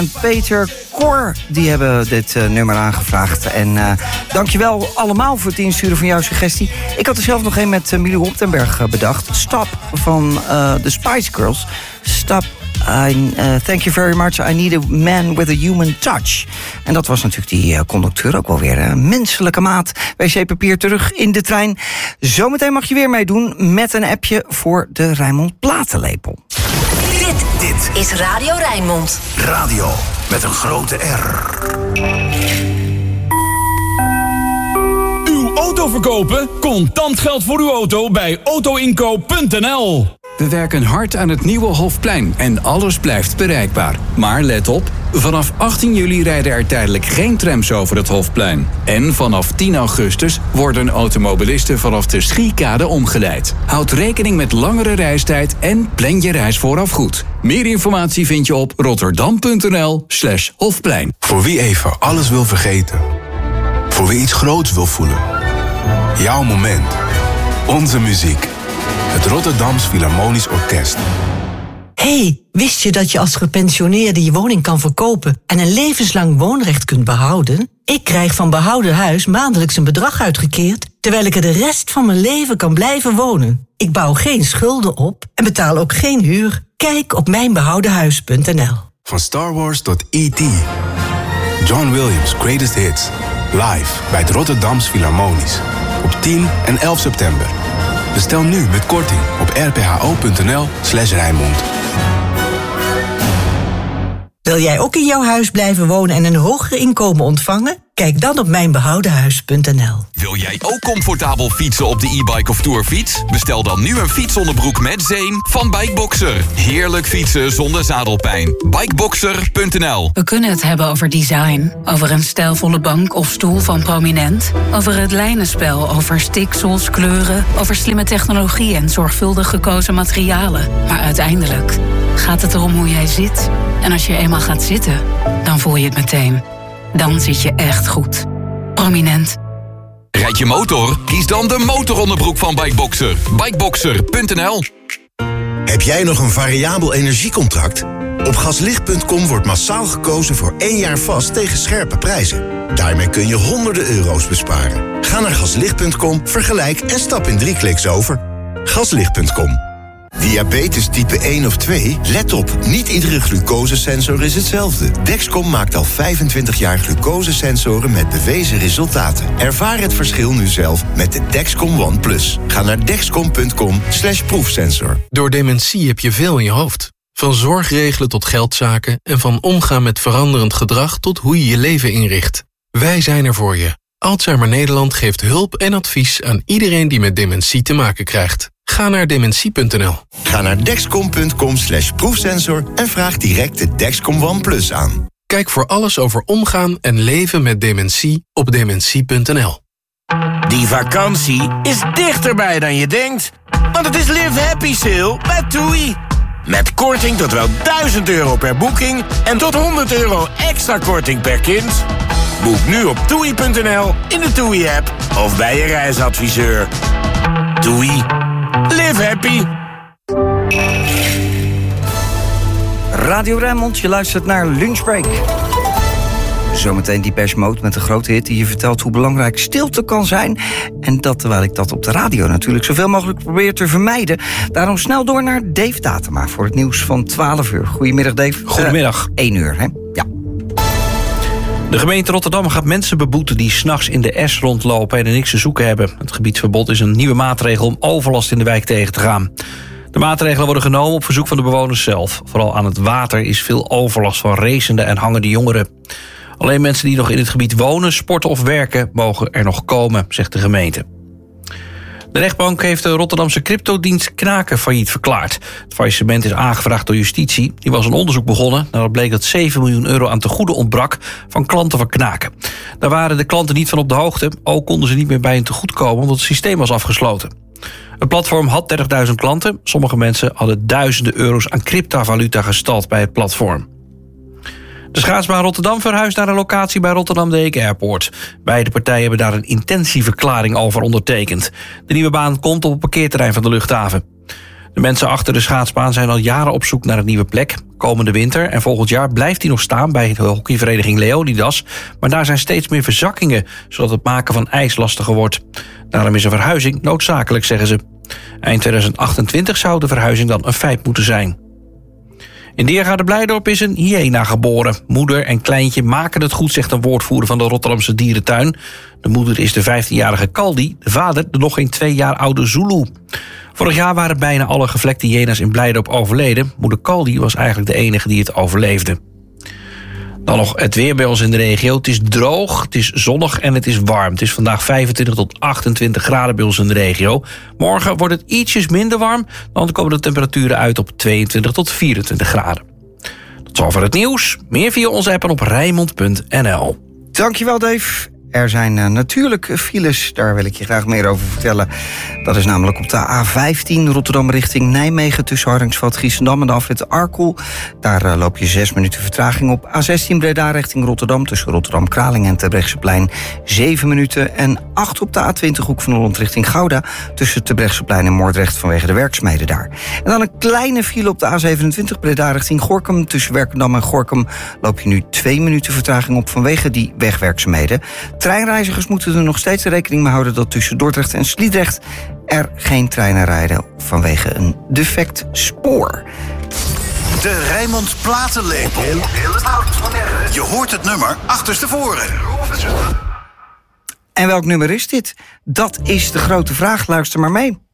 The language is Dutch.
Peter Cor, die hebben dit nummer aangevraagd. En dankjewel allemaal voor het insturen van jouw suggestie. Ik had er zelf nog een met Milou Hoptenberg bedacht. Stop van de Spice Girls. Stop. Thank you very much. I need a man with a human touch. En dat was natuurlijk die conducteur ook wel weer. Een menselijke maat. Wc-papier terug in de trein. Zometeen mag je weer meedoen met een appje voor de Rijnmond Platenlepel. Dit is Radio Rijnmond. Radio met een grote R. Uw auto verkopen? Contant geld voor uw auto bij autoinkoop.nl. We werken hard aan het nieuwe Hofplein en alles blijft bereikbaar. Maar let op, vanaf 18 juli rijden er tijdelijk geen trams over het Hofplein. En vanaf 10 augustus worden automobilisten vanaf de Schiekade omgeleid. Houd rekening met langere reistijd en plan je reis vooraf goed. Meer informatie vind je op rotterdam.nl/Hofplein. Voor wie even alles wil vergeten. Voor wie iets groots wil voelen. Jouw moment. Onze muziek. Het Rotterdams Philharmonisch Orkest. Hey, wist je dat je als gepensioneerde je woning kan verkopen en een levenslang woonrecht kunt behouden? Ik krijg van Behouden Huis maandelijks een bedrag uitgekeerd, terwijl ik er de rest van mijn leven kan blijven wonen. Ik bouw geen schulden op en betaal ook geen huur. Kijk op mijnbehoudenhuis.nl. Van Star Wars tot E.T. John Williams' Greatest Hits. Live bij het Rotterdams Philharmonisch. Op 10 en 11 september. Bestel nu met korting op rpho.nl/Rijnmond. Wil jij ook in jouw huis blijven wonen en een hoger inkomen ontvangen? Kijk dan op mijnbehoudenhuis.nl. Wil jij ook comfortabel fietsen op de e-bike of tourfiets? Bestel dan nu een fietsonderbroek met zeem van Bikeboxer. Heerlijk fietsen zonder zadelpijn. Bikeboxer.nl. We kunnen het hebben over design, over een stijlvolle bank of stoel van Prominent, over het lijnenspel, over stiksels, kleuren, over slimme technologie en zorgvuldig gekozen materialen. Maar uiteindelijk gaat het erom hoe jij zit. En als je eenmaal gaat zitten, dan voel je het meteen. Dan zit je echt goed. Prominent. Rijd je motor? Kies dan de motoronderbroek van Bikeboxer. Bikeboxer.nl. Heb jij nog een variabel energiecontract? Op gaslicht.com wordt massaal gekozen voor 1 jaar vast tegen scherpe prijzen. Daarmee kun je honderden euro's besparen. Ga naar gaslicht.com, vergelijk en stap in 3 kliks over. Gaslicht.com. Diabetes type 1 of 2? Let op, niet iedere glucosesensor is hetzelfde. Dexcom maakt al 25 jaar glucosesensoren met bewezen resultaten. Ervaar het verschil nu zelf met de Dexcom One Plus. Ga naar dexcom.com/proefsensor. Door dementie heb je veel in je hoofd. Van zorgregelen tot geldzaken en van omgaan met veranderend gedrag tot hoe je je leven inricht. Wij zijn er voor je. Alzheimer Nederland geeft hulp en advies aan iedereen die met dementie te maken krijgt. Ga naar dementie.nl. Ga naar dexcom.com/proefsensor en vraag direct de Dexcom One Plus aan. Kijk voor alles over omgaan en leven met dementie op dementie.nl. Die vakantie is dichterbij dan je denkt. Want het is Live Happy Sale bij TUI. Met korting tot wel €1000 per boeking en tot €100 extra korting per kind. Boek nu op TUI.nl, in de TUI-app of bij je reisadviseur. TUI. Live happy. Radio Rijnmond, je luistert naar Lunchbreak. Zometeen Depeche Mode met een grote hit die je vertelt hoe belangrijk stilte kan zijn. En dat terwijl ik dat op de radio natuurlijk zoveel mogelijk probeer te vermijden. Daarom snel door naar Dave Datema voor het nieuws van 12 uur. Goedemiddag Dave. Goedemiddag. 1 uur, hè? Ja. De gemeente Rotterdam gaat mensen beboeten die 's nachts in de S rondlopen en er niks te zoeken hebben. Het gebiedsverbod is een nieuwe maatregel om overlast in de wijk tegen te gaan. De maatregelen worden genomen op verzoek van de bewoners zelf. Vooral aan het water is veel overlast van racende en hangende jongeren. Alleen mensen die nog in het gebied wonen, sporten of werken mogen er nog komen, zegt de gemeente. De rechtbank heeft de Rotterdamse cryptodienst Knaken failliet verklaard. Het faillissement is aangevraagd door justitie. Die was een onderzoek begonnen nadat bleek dat €7 miljoen aan tegoeden ontbrak van klanten van Knaken. Daar waren de klanten niet van op de hoogte. Ook konden ze niet meer bij hen tegoed komen omdat het systeem was afgesloten. Het platform had 30.000 klanten. Sommige mensen hadden duizenden euro's aan cryptovaluta gestald bij het platform. De schaatsbaan Rotterdam verhuist naar een locatie bij Rotterdam de Heek Airport. Beide partijen hebben daar een intentieverklaring over ondertekend. De nieuwe baan komt op het parkeerterrein van de luchthaven. De mensen achter de schaatsbaan zijn al jaren op zoek naar een nieuwe plek. Komende winter en volgend jaar blijft hij nog staan bij de hockeyvereniging Leonidas. Maar daar zijn steeds meer verzakkingen, zodat het maken van ijs lastiger wordt. Daarom is een verhuizing noodzakelijk, zeggen ze. Eind 2028 zou de verhuizing dan een feit moeten zijn. In Diergaarde-Blijdorp is een hyena geboren. Moeder en kleintje maken het goed, zegt een woordvoerder van de Rotterdamse dierentuin. De moeder is de 15-jarige Kaldi, de vader de nog geen 2 jaar oude Zulu. Vorig jaar waren bijna alle gevlekte hyena's in Blijdorp overleden. Moeder Kaldi was eigenlijk de enige die het overleefde. Dan nog het weer bij ons in de regio. Het is droog, het is zonnig en het is warm. Het is vandaag 25 tot 28 graden bij ons in de regio. Morgen wordt het ietsjes minder warm. Dan komen de temperaturen uit op 22 tot 24 graden. Tot zover het nieuws. Meer via onze app en op Rijnmond.nl. Dankjewel, Dave. Er zijn natuurlijk files, daar wil ik je graag meer over vertellen. Dat is namelijk op de A15 Rotterdam richting Nijmegen... tussen Hardingsveld, Giessendam en de afrit Arkel. Daar loop je 6 minuten vertraging op. A16 Breda richting Rotterdam tussen Rotterdam-Kraling en Terbrechtseplein 7 minuten. En 8 op de A20 Hoek van Holland richting Gouda... tussen Terbrechtseplein en Moordrecht vanwege de werkzaamheden daar. En dan een kleine file op de A27 Breda richting Gorinchem. Tussen Werkendam en Gorinchem loop je nu 2 minuten vertraging op... vanwege die wegwerkzaamheden. Treinreizigers moeten er nog steeds rekening mee houden... dat tussen Dordrecht en Sliedrecht er geen treinen rijden... vanwege een defect spoor. De Rijnmond platenlepel. Je hoort het nummer achterstevoren. En welk nummer is dit? Dat is de grote vraag. Luister maar mee.